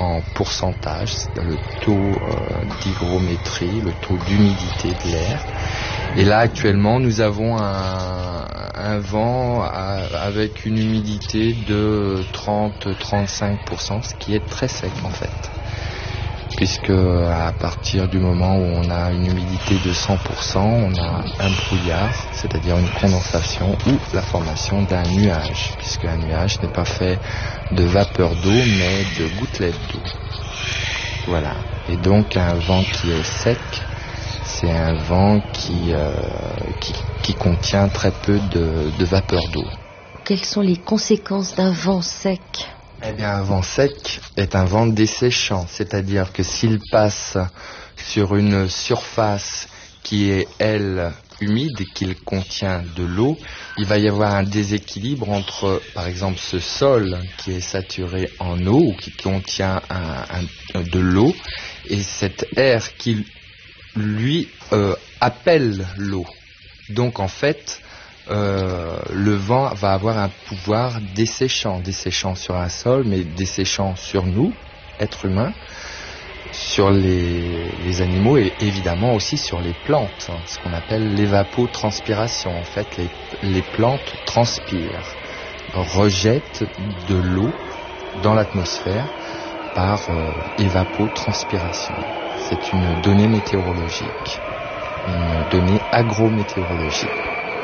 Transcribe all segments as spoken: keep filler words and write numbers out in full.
en pourcentage, c'est le taux euh, d'hygrométrie, le taux d'humidité de l'air. Et là, actuellement, nous avons un, un vent à, avec une humidité de trente à trente-cinq pour cent, ce qui est très sec en fait. Puisque à partir du moment où on a une humidité de cent pour cent, on a un brouillard, c'est-à-dire une condensation ou la formation d'un nuage, puisque un nuage n'est pas fait de vapeur d'eau, mais de gouttelettes d'eau. Voilà. Et donc un vent qui est sec, c'est un vent qui, euh, qui, qui contient très peu de, de vapeur d'eau. Quelles sont les conséquences d'un vent sec ? Eh bien, un vent sec est un vent desséchant, c'est-à-dire que s'il passe sur une surface qui est, elle, humide et qu'il contient de l'eau, il va y avoir un déséquilibre entre, par exemple, ce sol qui est saturé en eau ou qui contient un, un, de l'eau et cet air qui, lui, euh, appelle l'eau. Donc, en fait, Euh, le vent va avoir un pouvoir desséchant, desséchant sur un sol, mais desséchant sur nous, êtres humains, sur les, les animaux et évidemment aussi sur les plantes, hein, ce qu'on appelle l'évapotranspiration. En fait, les, les plantes transpirent, rejettent de l'eau dans l'atmosphère par euh, évapotranspiration. C'est une donnée météorologique, une donnée agrométéorologique.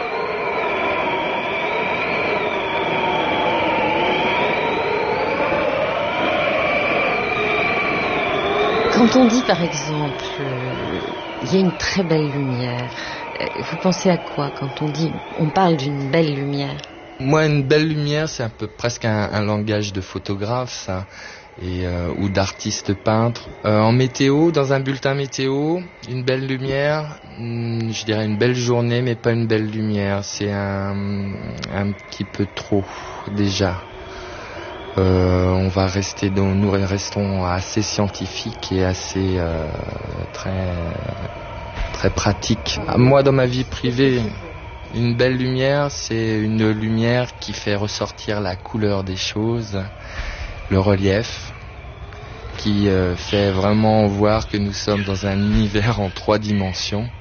Quand on dit par exemple, euh, il y a une très belle lumière, vous pensez à quoi quand on dit, on parle d'une belle lumière ? Moi, une belle lumière, c'est un peu presque un, un langage de photographe, ça, et, euh, ou d'artiste peintre. Euh, en météo, dans un bulletin météo, une belle lumière, hmm, je dirais une belle journée, mais pas une belle lumière. C'est un, un petit peu trop, déjà. Euh, on va rester dans, nous restons assez scientifiques et assez euh, très très pratiques. Moi, dans ma vie privée, une belle lumière, c'est une lumière qui fait ressortir la couleur des choses, le relief, qui euh, fait vraiment voir que nous sommes dans un univers en trois dimensions.